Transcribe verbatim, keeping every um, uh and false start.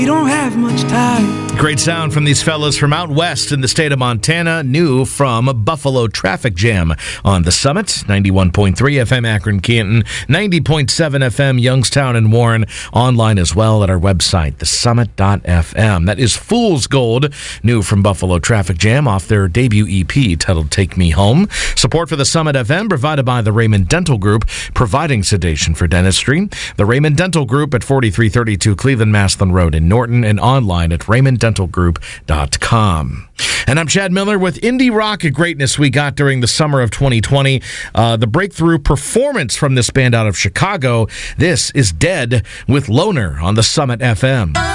You don't have much time. Great sound from these fellas from out west in the state of Montana, new from Buffalo Traffic Jam on the Summit, ninety-one point three F M Akron Canton, ninety point seven F M Youngstown and Warren, online as well at our website, the summit dot f m. That is Fool's Gold, new from Buffalo Traffic Jam off their debut E P titled Take Me Home. Support for the Summit F M provided by the Raymond Dental Group, providing sedation for dentistry. The Raymond Dental Group at forty-three thirty-two Cleveland Maslin Road in Norton, and online at raymond dental group dot com. And I'm Chad Miller with Indie Rock greatness we got during the summer of twenty twenty. Uh, the breakthrough performance from this band out of Chicago. This is Dead with Loner on the Summit F M.